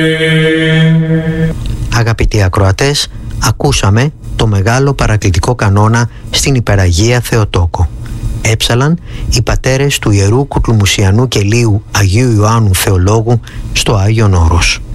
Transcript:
Αγαπητοί ακροατές, ακούσαμε το μεγάλο παρακλητικό κανόνα στην Υπεραγία Θεοτόκο. Έψαλαν οι πατέρες του Ιερού Κουτλουμουσιανού Κελίου Αγίου Ιωάννου Θεολόγου στο Άγιον Όρος.